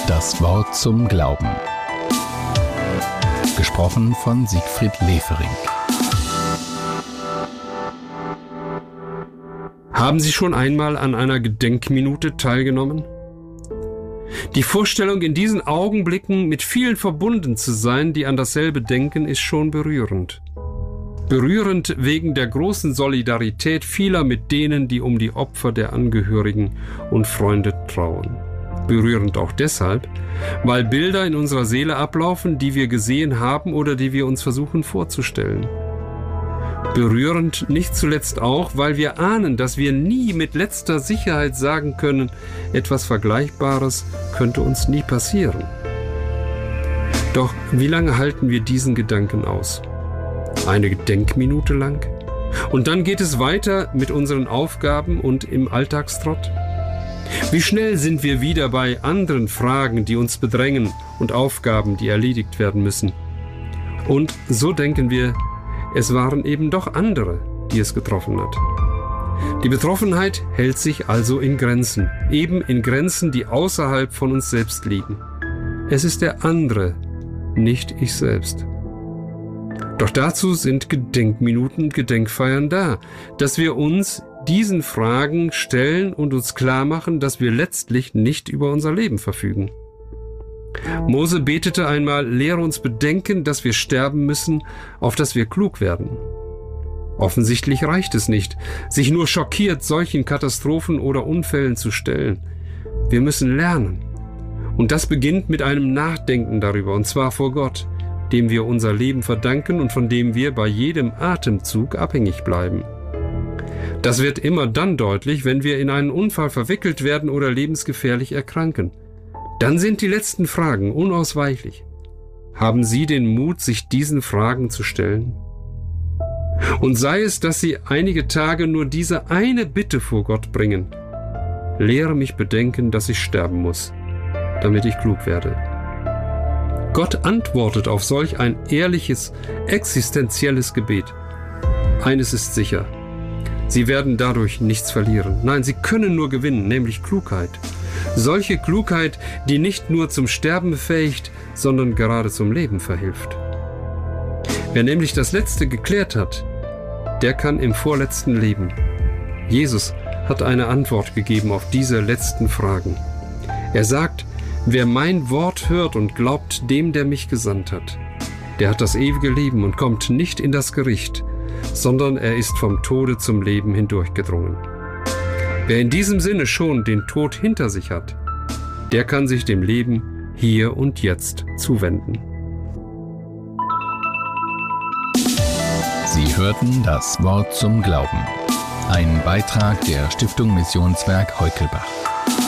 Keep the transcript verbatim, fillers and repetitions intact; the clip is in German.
Das Wort zum Glauben. Gesprochen von Siegfried Lefering. Haben Sie schon einmal an einer Gedenkminute teilgenommen? Die Vorstellung, in diesen Augenblicken mit vielen verbunden zu sein, die an dasselbe denken, ist schon berührend. Berührend wegen der großen Solidarität vieler mit denen, die um die Opfer der Angehörigen und Freunde trauern. Berührend auch deshalb, weil Bilder in unserer Seele ablaufen, die wir gesehen haben oder die wir uns versuchen vorzustellen. Berührend nicht zuletzt auch, weil wir ahnen, dass wir nie mit letzter Sicherheit sagen können, etwas Vergleichbares könnte uns nie passieren. Doch wie lange halten wir diesen Gedanken aus? Eine Gedenkminute lang? Und dann geht es weiter mit unseren Aufgaben und im Alltagstrott? Wie schnell sind wir wieder bei anderen Fragen, die uns bedrängen und Aufgaben, die erledigt werden müssen? Und so denken wir, es waren eben doch andere, die es getroffen hat. Die Betroffenheit hält sich also in Grenzen, eben in Grenzen, die außerhalb von uns selbst liegen. Es ist der andere, nicht ich selbst. Doch dazu sind Gedenkminuten und Gedenkfeiern da, dass wir uns diesen Fragen stellen und uns klar machen, dass wir letztlich nicht über unser Leben verfügen. Mose betete einmal, lehre uns bedenken, dass wir sterben müssen, auf dass wir klug werden. Offensichtlich reicht es nicht, sich nur schockiert solchen Katastrophen oder Unfällen zu stellen. Wir müssen lernen. Und das beginnt mit einem Nachdenken darüber, und zwar vor Gott, dem wir unser Leben verdanken und von dem wir bei jedem Atemzug abhängig bleiben. Das wird immer dann deutlich, wenn wir in einen Unfall verwickelt werden oder lebensgefährlich erkranken. Dann sind die letzten Fragen unausweichlich. Haben Sie den Mut, sich diesen Fragen zu stellen? Und sei es, dass Sie einige Tage nur diese eine Bitte vor Gott bringen. Lehre mich bedenken, dass ich sterben muss, damit ich klug werde. Gott antwortet auf solch ein ehrliches, existenzielles Gebet. Eines ist sicher: Sie werden dadurch nichts verlieren. Nein, Sie können nur gewinnen, nämlich Klugheit. Solche Klugheit, die nicht nur zum Sterben befähigt, sondern gerade zum Leben verhilft. Wer nämlich das Letzte geklärt hat, der kann im Vorletzten leben. Jesus hat eine Antwort gegeben auf diese letzten Fragen. Er sagt, wer mein Wort hört und glaubt dem, der mich gesandt hat, der hat das ewige Leben und kommt nicht in das Gericht, sondern er ist vom Tode zum Leben hindurchgedrungen. Wer in diesem Sinne schon den Tod hinter sich hat, der kann sich dem Leben hier und jetzt zuwenden. Sie hörten das Wort zum Glauben. Ein Beitrag der Stiftung Missionswerk Heukelbach.